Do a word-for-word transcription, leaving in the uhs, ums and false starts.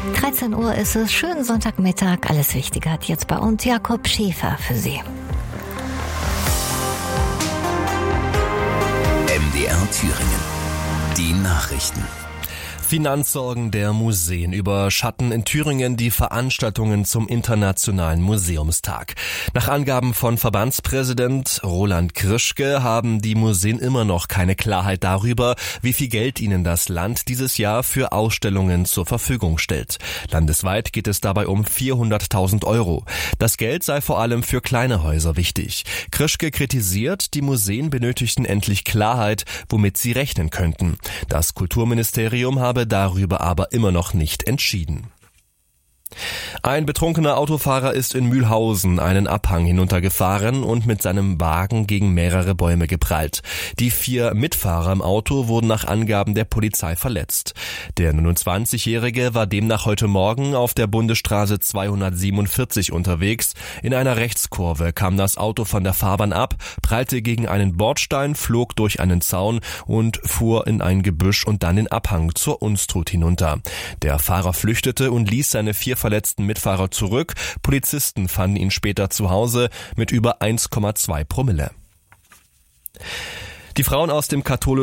dreizehn Uhr ist es, schönen Sonntagmittag. Alles Wichtige hat jetzt bei uns Jakob Schäfer für Sie. M D R Thüringen. Die Nachrichten. Finanzsorgen der Museen überschatten in Thüringen die Veranstaltungen zum Internationalen Museumstag. Nach Angaben von Verbandspräsident Roland Krischke haben die Museen immer noch keine Klarheit darüber, wie viel Geld ihnen das Land dieses Jahr für Ausstellungen zur Verfügung stellt. Landesweit geht es dabei um vierhunderttausend Euro. Das Geld sei vor allem für kleine Häuser wichtig. Krischke kritisiert, die Museen benötigten endlich Klarheit, womit sie rechnen könnten. Das Kulturministerium habe darüber aber immer noch nicht entschieden. Ein betrunkener Autofahrer ist in Mühlhausen einen Abhang hinuntergefahren und mit seinem Wagen gegen mehrere Bäume geprallt. Die vier Mitfahrer im Auto wurden nach Angaben der Polizei verletzt. Der neunundzwanzigjährige war demnach heute Morgen auf der Bundesstraße zweihundertsiebenundvierzig unterwegs. In einer Rechtskurve kam das Auto von der Fahrbahn ab, prallte gegen einen Bordstein, flog durch einen Zaun und fuhr in ein Gebüsch und dann den Abhang zur Unstrut hinunter. Der Fahrer flüchtete und ließ seine vier verletzten Mitfahrer zurück. Polizisten fanden ihn später zu Hause mit über eins Komma zwei Promille. Die Frauen aus dem katholischen